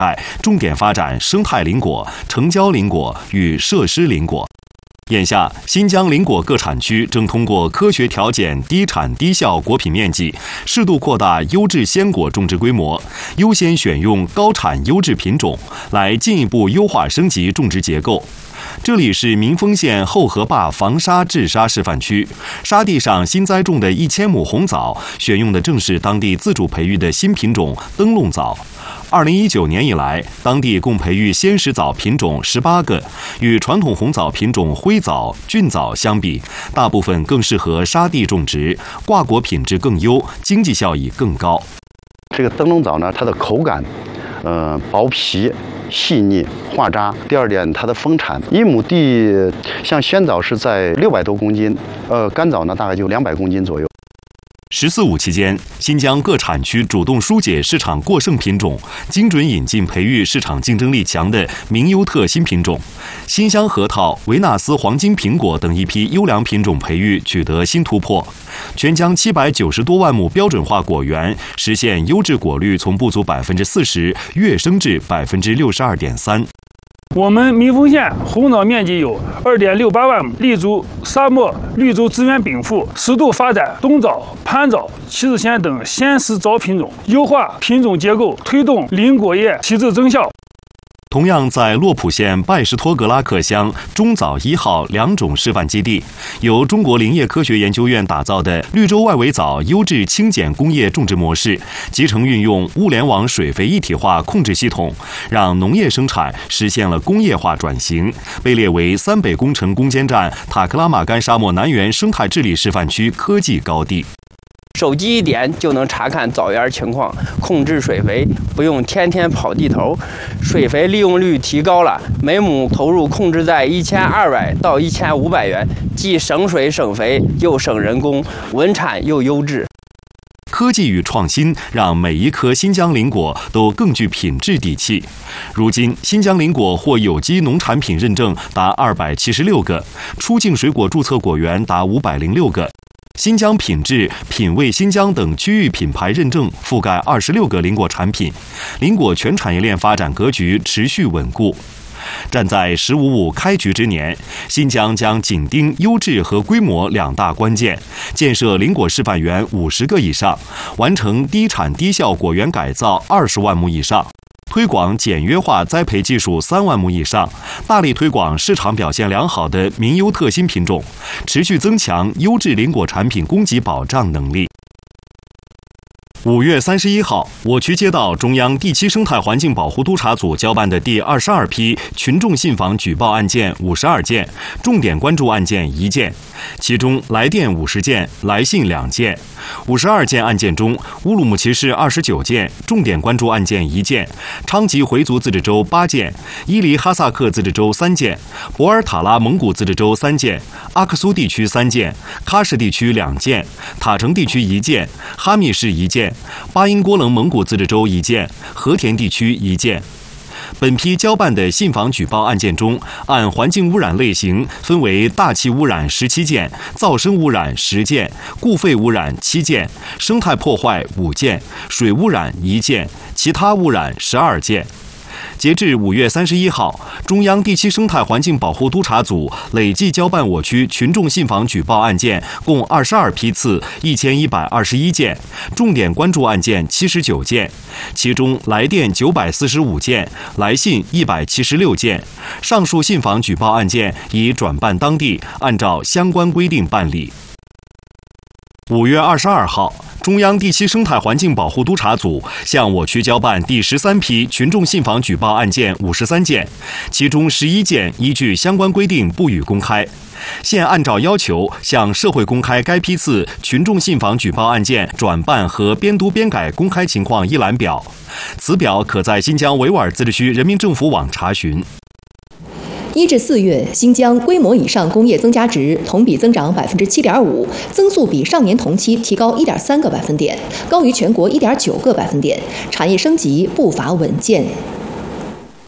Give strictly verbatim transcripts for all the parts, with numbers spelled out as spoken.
重点发展生态林果、城郊林果与设施林果。眼下，新疆林果各产区正通过科学调减低产低效果品面积，适度扩大优质鲜果种植规模，优先选用高产优质品种，来进一步优化升级种植结构。这里是民丰县后河坝防沙治沙示范区，沙地上新栽种的一千亩红枣，选用的正是当地自主培育的新品种灯笼枣。二零一九年以来，当地共培育鲜食枣品种十八个，与传统红枣品种灰枣、菌枣相比，大部分更适合沙地种植，挂果品质更优，经济效益更高。 这个灯笼枣呢，它的口感，呃，薄皮。细腻化渣。第二点，它的丰产，一亩地像鲜枣是在六百多公斤，呃，干枣呢大概就两百公斤左右。 十四五期间，新疆各产区主动疏解市场过剩品种，精准引进培育市场竞争力强的名优特新品种。新乡核桃、维纳斯黄金苹果等一批优良品种培育取得新突破。全疆七百九十多万亩标准化果园实现优质果率从不足百分之四十跃升至百分之六十二点三。 我们民丰县红枣面积有二点六八万亩，立足沙漠绿洲资源禀赋，适度发展冬枣、攀枣、旗子鲜等鲜食枣品种，优化品种结构，推动林果业提质增效。 同样在洛普县拜什托格拉克乡中枣一号两种示范基地，由中国林业科学研究院打造的绿洲外围枣优质轻碱工业种植模式，集成运用物联网水肥一体化控制系统，让农业生产实现了工业化转型，被列为三北工程攻坚战塔克拉玛干沙漠南缘生态治理示范区科技高地。 手机一点就能查看枣园情况，控制水肥，不用天天跑地头，水肥利用率提高了，每亩投入控制在一千二百到一千五百元，既省水省肥又省人工，稳产又优质。 科技与创新让每一颗新疆林果都更具品质底气。如今，新疆林果获有机农产品认证达二百七十六个，出境水果注册果园达五百零六个。新疆品质、品味新疆等区域品牌认证覆盖二十六个林果产品，林果全产业链发展格局持续稳固。站在“十五五”开局之年，新疆将紧盯优质和规模两大关键，建设林果示范园五十个以上，完成低产低效果园改造二十万亩以上。推广简约化栽培技术三万亩以上，大力推广市场表现良好的名优特新品种，持续增强优质林果产品供给保障能力。五月三十一号，我区接到中央第七生态环境保护督察组交办的第二十二批群众信访举报案件五十二件，重点关注案件一件，其中来电五十件，来信两件。五十二件案件中，乌鲁木齐市二十九件，重点关注案件一件；昌吉回族自治州八件，伊犁哈萨克自治州三件，博尔塔拉蒙古自治州三件，阿克苏地区三件，喀什地区两件，塔城地区一件，哈密市一件，巴音郭楞蒙古自治州一件，和田地区一件。本批交办的信访举报案件中，按环境污染类型分为大气污染十七件，噪声污染十件，固废污染七件，生态破坏五件，水污染一件，其他污染十二件。截至五月三十一号，中央第七生态环境保护督察组累计交办我区群众信访举报案件共二十二批次，一千一百二十一件，重点关注案件七十九件，其中来电九百四十五件，来信一百七十六件。上述信访举报案件已转办当地，按照相关规定办理。五月二十二号，中央第七生态环境保护督察组向我区交办第十三批群众信访举报案件五十三件，其中十一件依据相关规定不予公开。现按照要求向社会公开该批次群众信访举报案件转办和编读编改公开情况一览表，此表可在新疆维吾尔自治区人民政府网查询。 一至四月，新疆规模以上工业增加值同比增长百分之七点五，增速比上年同期提高一点三个百分点，高于全国一点九个百分点，产业升级步伐稳健。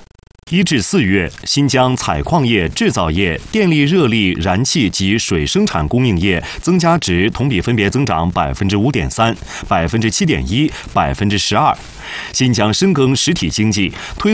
一至四月，新疆采矿业、制造业、电力、热力、燃气及水生产供应业增加值同比分别增长百分之五点三、百分之七点一、百分之十二。新疆深耕实体经济，推